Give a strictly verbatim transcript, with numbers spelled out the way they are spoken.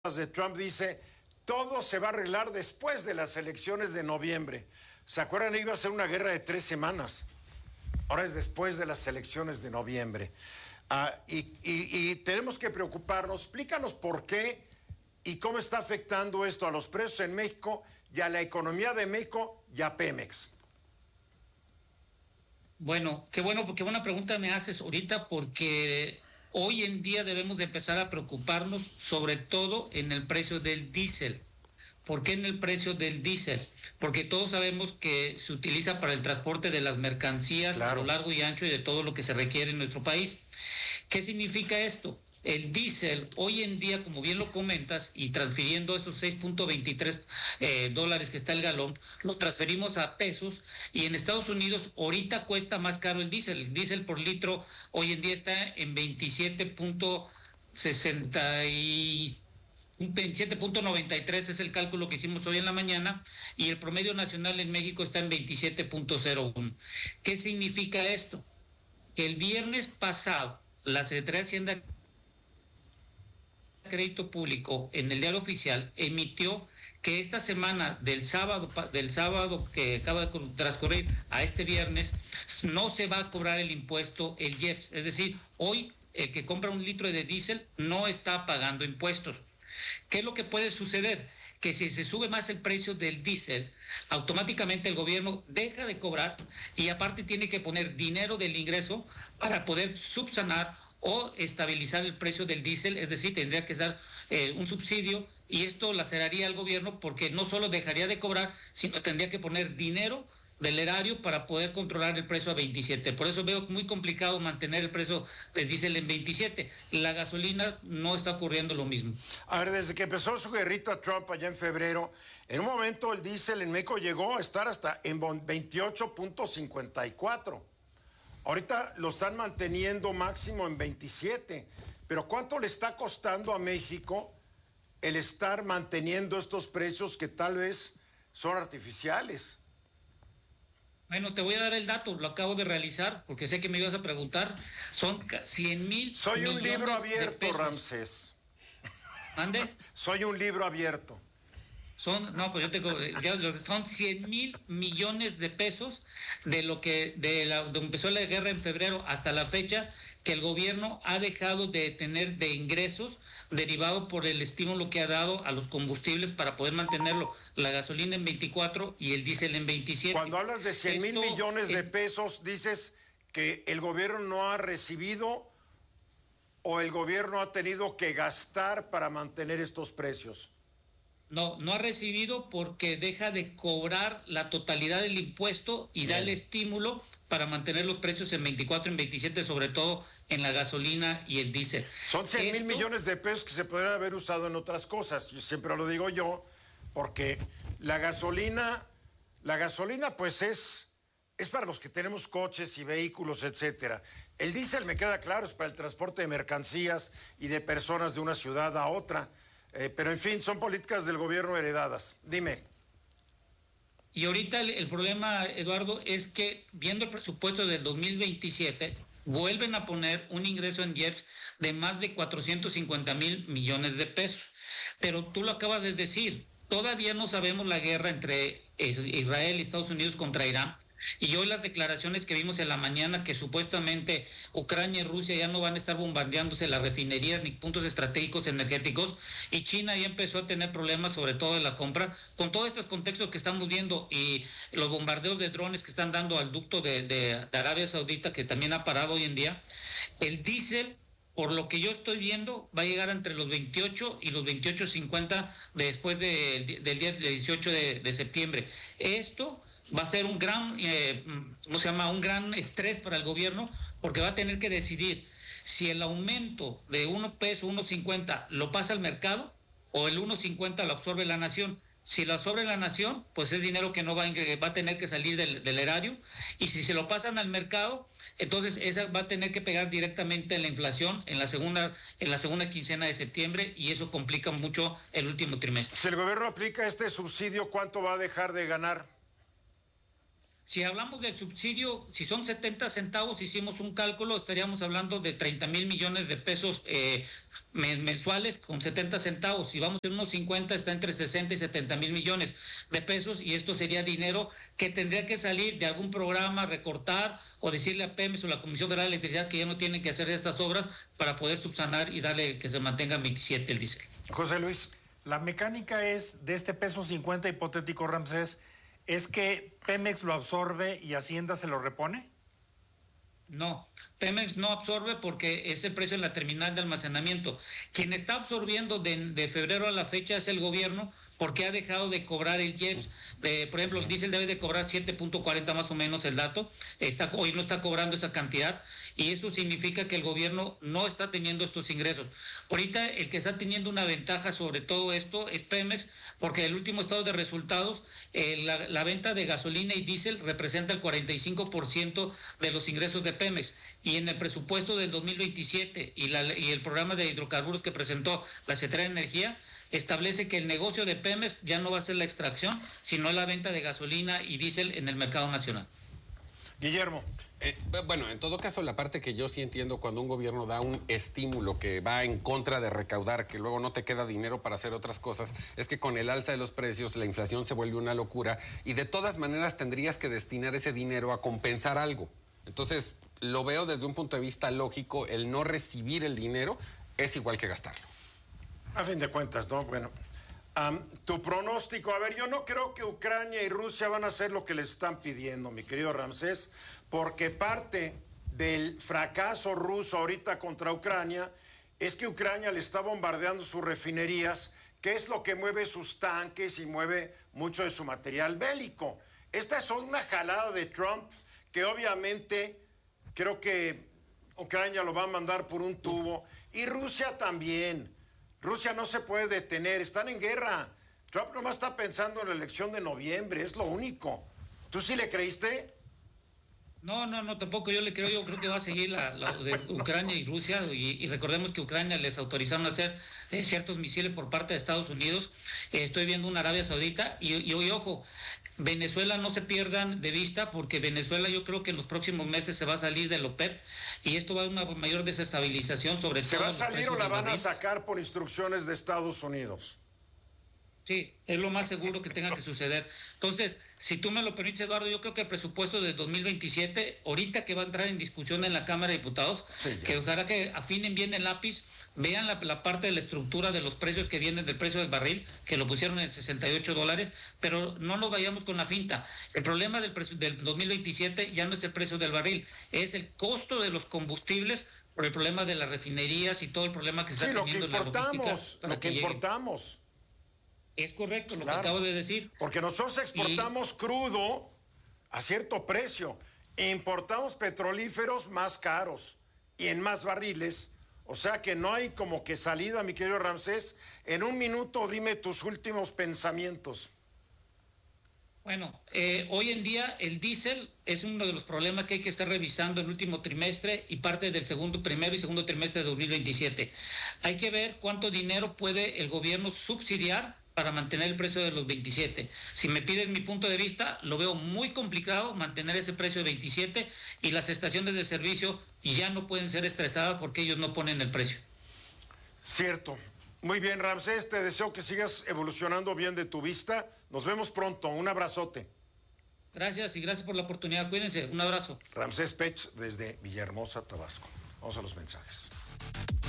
de Trump dice, todo se va a arreglar después de las elecciones de noviembre. ¿Se acuerdan? Iba a ser una guerra de tres semanas. Ahora es después de las elecciones de noviembre. Uh, y, y, y tenemos que preocuparnos. Explícanos por qué y cómo está afectando esto a los precios en México y a la economía de México y a Pemex. Bueno, qué bueno, qué buena pregunta me haces ahorita, porque hoy en día debemos de empezar a preocuparnos sobre todo en el precio del diésel. ¿Por qué en el precio del diésel? Porque todos sabemos que se utiliza para el transporte de las mercancías, claro, a lo largo y ancho y de todo lo que se requiere en nuestro país. ¿Qué significa esto? El diésel, hoy en día, como bien lo comentas, y transfiriendo esos seis punto veintitrés eh, dólares que está el galón, lo transferimos a pesos, y en Estados Unidos ahorita cuesta más caro el diésel. El diésel por litro hoy en día está en veintisiete punto sesenta y veintisiete punto noventa y tres es el cálculo que hicimos hoy en la mañana, y el promedio nacional en México está en veintisiete punto cero uno. ¿Qué significa esto? Que el viernes pasado la Secretaría de Hacienda Crédito Público en el Diario Oficial emitió que esta semana del sábado del sábado que acaba de transcurrir a este viernes no se va a cobrar el impuesto, el I E P S. Es decir, hoy el que compra un litro de diésel no está pagando impuestos. ¿Qué es lo que puede suceder? Que si se sube más el precio del diésel, automáticamente el gobierno deja de cobrar y aparte tiene que poner dinero del ingreso para poder subsanar o estabilizar el precio del diésel. Es decir, tendría que dar eh, un subsidio, y esto laceraría al gobierno porque no solo dejaría de cobrar, sino tendría que poner dinero del erario para poder controlar el precio a veintisiete. Por eso veo muy complicado mantener el precio del diésel en veintisiete. La gasolina no está ocurriendo lo mismo. A ver, desde que empezó su guerrita a Trump allá en febrero, en un momento el diésel en México llegó a estar hasta en veintiocho punto cincuenta y cuatro. Ahorita lo están manteniendo máximo en veintisiete. Pero ¿cuánto le está costando a México el estar manteniendo estos precios que tal vez son artificiales? Bueno, te voy a dar el dato, lo acabo de realizar, porque sé que me ibas a preguntar. Son cien mil Soy un libro abierto, Ramsés. ¿Mande? Soy un libro abierto. Son, no, pues yo tengo, ya, son cien mil millones de pesos de lo que, de la, de empezó la guerra en febrero hasta la fecha, que el gobierno ha dejado de tener de ingresos derivado por el estímulo que ha dado a los combustibles para poder mantenerlo, la gasolina en veinticuatro y el diésel en veintisiete. Cuando hablas de cien mil millones de pesos, dices que el gobierno no ha recibido o el gobierno ha tenido que gastar para mantener estos precios. No, no ha recibido porque deja de cobrar la totalidad del impuesto y da el estímulo para mantener los precios en veinticuatro, en veintisiete, sobre todo en la gasolina y el diésel. Son cien mil millones de pesos que se podrían haber usado en otras cosas. Yo siempre lo digo yo, porque la gasolina, la gasolina pues es, es para los que tenemos coches y vehículos, etcétera. El diésel, me queda claro, es para el transporte de mercancías y de personas de una ciudad a otra. Eh, pero en fin, son políticas del gobierno heredadas. Dime. Y ahorita el, el problema, Eduardo, es que viendo el presupuesto del dos mil veintisiete, vuelven a poner un ingreso en I E P S de más de cuatrocientos cincuenta mil millones de pesos. Pero tú lo acabas de decir, todavía no sabemos la guerra entre Israel y Estados Unidos contra Irán. Y hoy las declaraciones que vimos en la mañana, que supuestamente Ucrania y Rusia ya no van a estar bombardeándose las refinerías ni puntos estratégicos energéticos, y China ya empezó a tener problemas, sobre todo en la compra, con todos estos contextos que estamos viendo y los bombardeos de drones que están dando al ducto de, de, de Arabia Saudita, que también ha parado hoy en día. El diésel, por lo que yo estoy viendo, va a llegar entre los veintiocho y los veintiocho cincuenta después de, del día dieciocho de, de septiembre. Esto va a ser un gran, eh, ¿cómo se llama? Un gran estrés para el gobierno, porque va a tener que decidir si el aumento de uno peso, uno cincuenta, lo pasa al mercado o el uno cincuenta lo absorbe la nación. Si lo absorbe la nación, pues es dinero que no va a, va a tener que salir del, del erario, y si se lo pasan al mercado, entonces esa va a tener que pegar directamente en la inflación en la segunda, en la segunda quincena de septiembre, y eso complica mucho el último trimestre. Si el gobierno aplica este subsidio, ¿cuánto va a dejar de ganar? Si hablamos del subsidio, si son setenta centavos, hicimos un cálculo, estaríamos hablando de treinta mil millones de pesos eh, mensuales con setenta centavos. Si vamos en unos cincuenta, está entre sesenta y setenta mil millones de pesos, y esto sería dinero que tendría que salir de algún programa, recortar o decirle a Pemex o la Comisión Federal de Electricidad que ya no tienen que hacer estas obras para poder subsanar y darle que se mantenga veintisiete el diésel. José Luis. La mecánica es de este peso cincuenta hipotético, Ramsés, ¿es que Pemex lo absorbe y Hacienda se lo repone? No, Pemex no absorbe porque es el precio en la terminal de almacenamiento. Quien está absorbiendo de, de febrero a la fecha es el gobierno, porque ha dejado de cobrar el I E P S. Eh, por ejemplo, el diésel debe de cobrar siete punto cuarenta más o menos el dato. Está, hoy no está cobrando esa cantidad, y eso significa que el gobierno no está teniendo estos ingresos. Ahorita el que está teniendo una ventaja sobre todo esto es Pemex, porque el último estado de resultados, eh, la, la venta de gasolina y diésel representa el cuarenta y cinco por ciento de los ingresos de Pemex, y en el presupuesto del dos mil veintisiete y, la, y el programa de hidrocarburos que presentó la Secretaría de Energía establece que el negocio de Pemex ya no va a ser la extracción, sino la venta de gasolina y diésel en el mercado nacional. Guillermo. Eh, bueno, en todo caso, la parte que yo sí entiendo cuando un gobierno da un estímulo que va en contra de recaudar, que luego no te queda dinero para hacer otras cosas, es que con el alza de los precios la inflación se vuelve una locura, y de todas maneras tendrías que destinar ese dinero a compensar algo. Entonces, lo veo desde un punto de vista lógico, el no recibir el dinero es igual que gastarlo. A fin de cuentas, ¿no? Bueno, um, tu pronóstico, a ver, yo no creo que Ucrania y Rusia van a hacer lo que les están pidiendo, mi querido Ramsés, porque parte del fracaso ruso ahorita contra Ucrania es que Ucrania le está bombardeando sus refinerías, que es lo que mueve sus tanques y mueve mucho de su material bélico. Esta es una jalada de Trump que obviamente creo que Ucrania lo va a mandar por un tubo, y Rusia también. Rusia no se puede detener, están en guerra. Trump nomás está pensando en la elección de noviembre, es lo único. ¿Tú sí le creíste? No, no, no, tampoco yo le creo, yo creo que va a seguir la, la de Ucrania y Rusia, y, y recordemos que Ucrania les autorizaron a hacer eh, ciertos misiles por parte de Estados Unidos. Eh, estoy viendo una Arabia Saudita, y, y, y ojo, Venezuela no se pierdan de vista, porque Venezuela yo creo que en los próximos meses se va a salir del OPEP, y esto va a una mayor desestabilización sobre todo. ¿Se va a salir o la van a sacar por instrucciones de Estados Unidos? Sí, es lo más seguro que tenga que suceder. Entonces, si tú me lo permites, Eduardo, yo creo que el presupuesto de dos mil veintisiete, ahorita que va a entrar en discusión en la Cámara de Diputados, sí, que ojalá que afinen bien el lápiz, vean la, la parte de la estructura de los precios que vienen del precio del barril, que lo pusieron en sesenta y ocho dólares, pero no nos vayamos con la finta. El problema del, precio, del dos mil veintisiete ya no es el precio del barril, es el costo de los combustibles por el problema de las refinerías y todo el problema que está sí, teniendo la logística. Sí, lo que importamos, lo que, que importamos. Es correcto, lo claro, que acabo de decir. Porque nosotros exportamos y... crudo a cierto precio, e importamos petrolíferos más caros y en más barriles. O sea que no hay como que salida, mi querido Ramsés. En un minuto dime tus últimos pensamientos. Bueno, eh, hoy en día el diésel es uno de los problemas que hay que estar revisando el último trimestre y parte del segundo, primero y segundo trimestre de dos mil veintisiete. Hay que ver cuánto dinero puede el gobierno subsidiar para mantener el precio de los veintisiete. Si me pides mi punto de vista, lo veo muy complicado mantener ese precio de veintisiete, y las estaciones de servicio ya no pueden ser estresadas porque ellos no ponen el precio. Cierto. Muy bien, Ramsés, te deseo que sigas evolucionando bien de tu vista. Nos vemos pronto. Un abrazote. Gracias, y gracias por la oportunidad. Cuídense. Un abrazo. Ramsés Pech desde Villahermosa, Tabasco. Vamos a los mensajes.